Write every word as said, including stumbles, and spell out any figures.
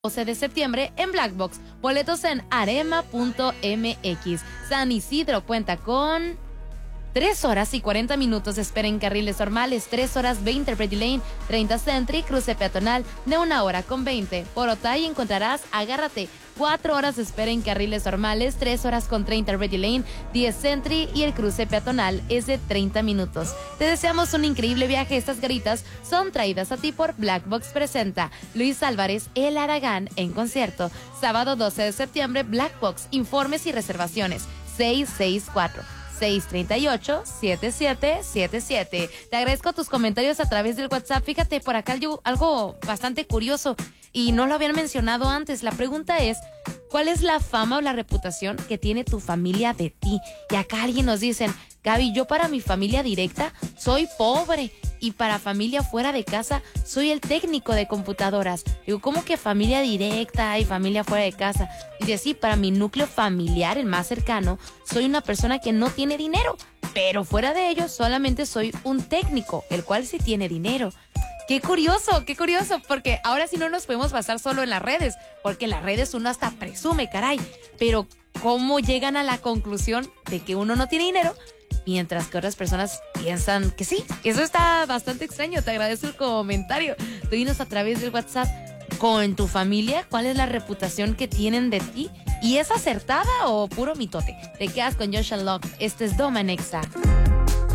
doce de septiembre en Black Box. Boletos en arema punto m x. San Isidro cuenta con tres horas y cuarenta minutos de espera en carriles normales, tres horas veinte Ready Lane, treinta Century, cruce peatonal de una hora con veinte. Por Otay encontrarás Agárrate, cuatro horas de espera en carriles normales, tres horas con treinta Ready Lane, diez Century y el cruce peatonal es de treinta minutos. Te deseamos un increíble viaje. Estas garitas son traídas a ti por Black Box presenta Luis Álvarez, El Aragán en concierto. Sábado doce de septiembre, Black Box. Informes y reservaciones seis seis cuatro, seis tres ocho, siete siete siete siete. Te agradezco tus comentarios a través del WhatsApp. Fíjate, por acá algo, algo bastante curioso y no lo habían mencionado antes. La pregunta es, ¿cuál es la fama o la reputación que tiene tu familia de ti? Y acá alguien nos dicen, Gaby, yo para mi familia directa soy pobre y para familia fuera de casa soy el técnico de computadoras. Digo, ¿cómo que familia directa y familia fuera de casa? Dice, sí, para mi núcleo familiar, el más cercano, soy una persona que no tiene dinero, pero fuera de ello solamente soy un técnico, el cual sí tiene dinero. Qué curioso, qué curioso, porque ahora sí no nos podemos basar solo en las redes, porque en las redes uno hasta presume, caray, pero ¿cómo llegan a la conclusión de que uno no tiene dinero, mientras que otras personas piensan que sí? Eso está bastante extraño. Te agradezco el comentario. Tú dinos a través del WhatsApp, con tu familia, ¿cuál es la reputación que tienen de ti? ¿Y es acertada o puro mitote? Te quedas con Josh and Locke. Este es Doma en Exa.